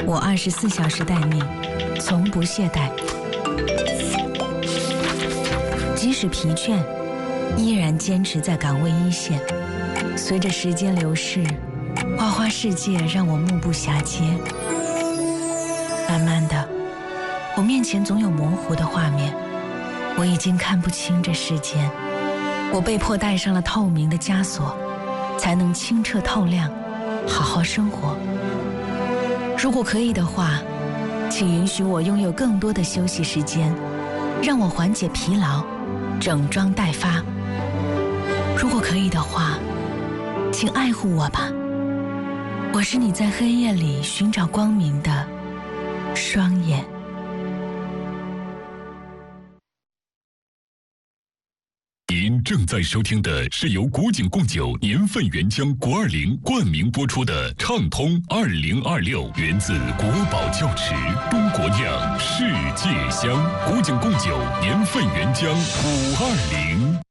我24小时待命，从不懈怠。即使疲倦，依然坚持在岗位一线。随着时间流逝，花花世界让我目不暇接。慢慢的，我面前总有模糊的画面，我已经看不清这世间。我被迫戴上了透明的枷锁，才能清澈透亮，好好生活。如果可以的话，请允许我拥有更多的休息时间，让我缓解疲劳，整装待发。如果可以的话，请爱护我吧，我是你在黑夜里寻找光明的双眼。 您正在收听的是由古井贡酒年份原浆520冠名播出的畅通2026，源自国宝窖池，中国酿，世界香。古井贡酒年份原浆520。